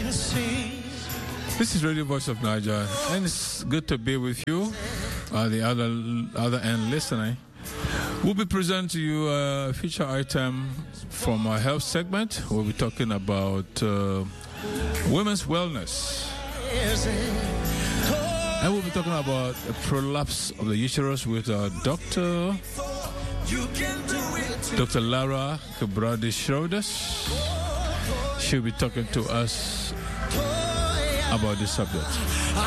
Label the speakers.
Speaker 1: This is Radio Voice of Niger, and it's good to be with you, the other end listening. We'll be presenting to you a feature item from our health segment. We'll be talking about women's wellness. And we'll be talking about a prolapse of the uterus with our doctor, Dr. Lara Gebrandi-Schroeders. She'll be talking to us about this subject.